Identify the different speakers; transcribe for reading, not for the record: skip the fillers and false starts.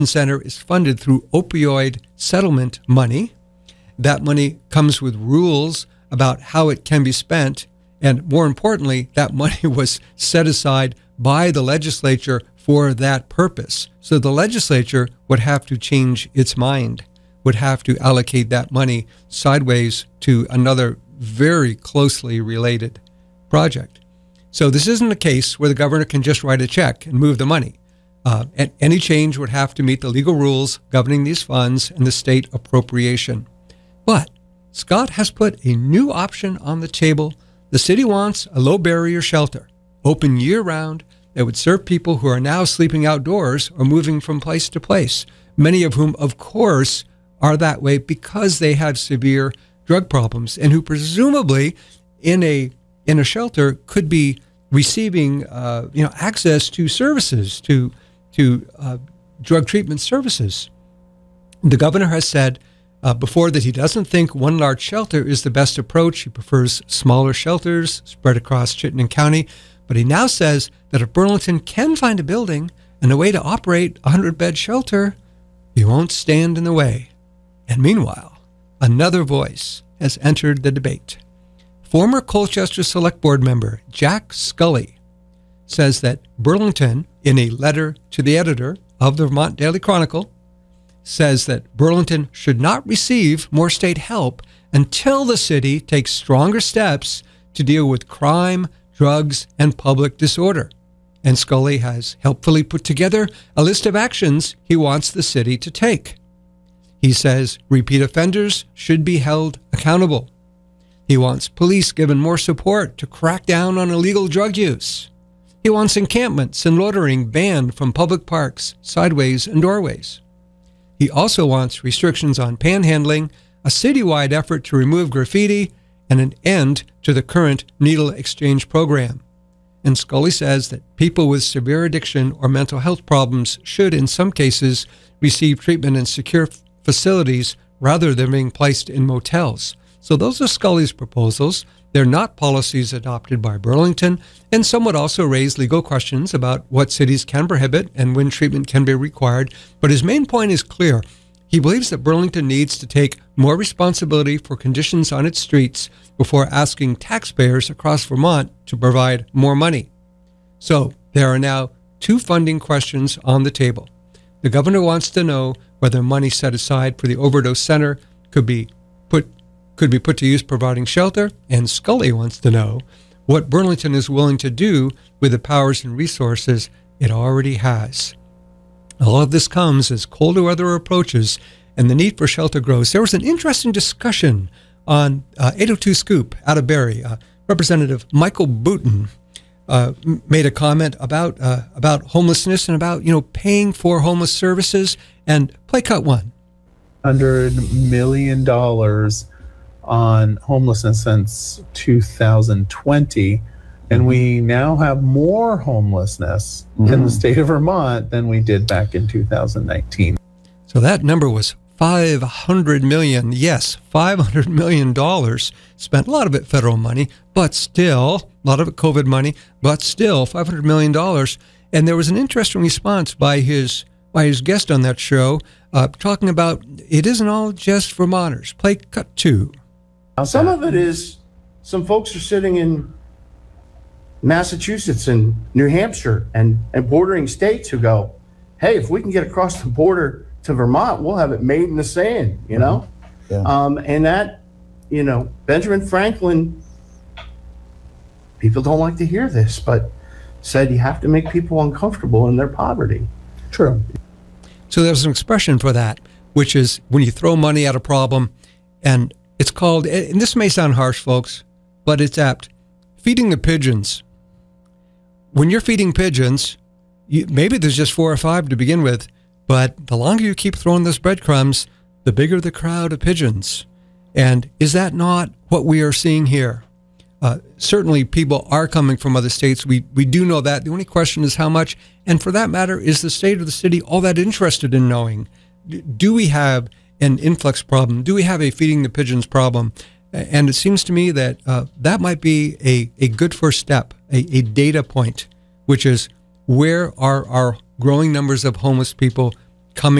Speaker 1: Center is funded through opioid settlement money. That money comes with rules about how it can be spent. And more importantly, that money was set aside by the legislature for that purpose. So the legislature would have to change its mind, would have to allocate that money sideways to another very closely related project. So this isn't a case where the governor can just write a check and move the money. And any change would have to meet the legal rules governing these funds and the state appropriation. But Scott has put a new option on the table. The city wants a low-barrier shelter, open year-round, that would serve people who are now sleeping outdoors or moving from place to place, many of whom, of course, are that way because they have severe drug problems and who presumably in a shelter could be receiving access to services, to drug treatment services. The governor has said before that he doesn't think one large shelter is the best approach. He prefers smaller shelters spread across Chittenden County. But he now says that if Burlington can find a building and a way to operate a 100-bed shelter, he won't stand in the way. And meanwhile, another voice has entered the debate. Former Colchester Select Board member Jack Scully says that Burlington, in a letter to the editor of the Vermont Daily Chronicle, says that Burlington should not receive more state help until the city takes stronger steps to deal with crime, drugs, and public disorder. And Scully has helpfully put together a list of actions he wants the city to take. He says repeat offenders should be held accountable. He wants police given more support to crack down on illegal drug use. He wants encampments and loitering banned from public parks, sideways, and doorways. He also wants restrictions on panhandling, a citywide effort to remove graffiti, and an end to the current needle exchange program. And Scully says that people with severe addiction or mental health problems should, in some cases, receive treatment in secure facilities rather than being placed in motels. So those are Scully's proposals. They're not policies adopted by Burlington, and some would also raise legal questions about what cities can prohibit and when treatment can be required. But his main point is clear. He believes that Burlington needs to take more responsibility for conditions on its streets before asking taxpayers across Vermont to provide more money. So there are now two funding questions on the table. The governor wants to know whether money set aside for the overdose center could be put to use providing shelter, and Scully wants to know what Burlington is willing to do with the powers and resources it already has. All of this comes as colder weather approaches and the need for shelter grows. There was an interesting discussion on 802 Scoop out of Barrie. Representative Michael Booten made a comment about homelessness and about paying for homeless services. And play cut one.
Speaker 2: $100 million on homelessness since 2020. And we now have more homelessness in the state of Vermont than we did back in 2019.
Speaker 1: So that number was $500 million. Yes, $500 million spent. A lot of it federal money, but still, a lot of it COVID money, but still $500 million. And there was an interesting response by his guest on that show, talking about it isn't all just Vermonters. Play cut two.
Speaker 3: Some of it is some folks are sitting in Massachusetts and New Hampshire and bordering states who go, hey, if we can get across the border to Vermont, we'll have it made in the sand, Yeah. And that, Benjamin Franklin, people don't like to hear this, but said you have to make people uncomfortable in their poverty.
Speaker 2: True.
Speaker 1: So there's an expression for that, which is when you throw money at a problem, and it's called, and this may sound harsh, folks, but it's apt, feeding the pigeons. When you're feeding pigeons, maybe there's just 4 or 5 to begin with, but the longer you keep throwing those breadcrumbs, the bigger the crowd of pigeons. And is that not what we are seeing here? Certainly people are coming from other states. We do know that. The only question is how much. And for that matter, is the state or the city all that interested in knowing? Do we have an influx problem? Do we have a feeding the pigeons problem? And it seems to me that that might be a good first step, a data point, which is where are our growing numbers of homeless people